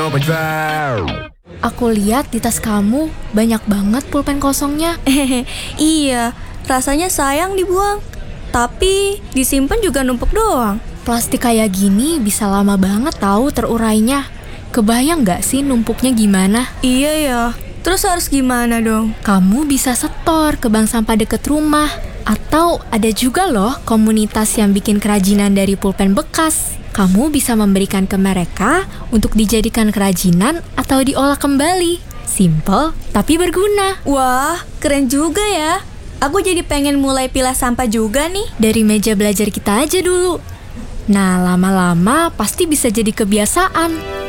Aku lihat di tas kamu banyak banget pulpen kosongnya. Iya, rasanya sayang dibuang. Tapi disimpan juga numpuk doang. Plastik kayak gini bisa lama banget tahu terurainya. Kebayang nggak sih numpuknya gimana? Iya ya, terus harus gimana dong? Kamu bisa setor ke bank sampah deket rumah. Atau ada juga loh komunitas yang bikin kerajinan dari pulpen bekas. Kamu bisa memberikan ke mereka untuk dijadikan kerajinan atau diolah kembali. Simple tapi berguna. Wah, keren juga ya. Aku jadi pengen mulai pilah sampah juga nih. Dari meja belajar kita aja dulu. Nah, lama-lama pasti bisa jadi kebiasaan.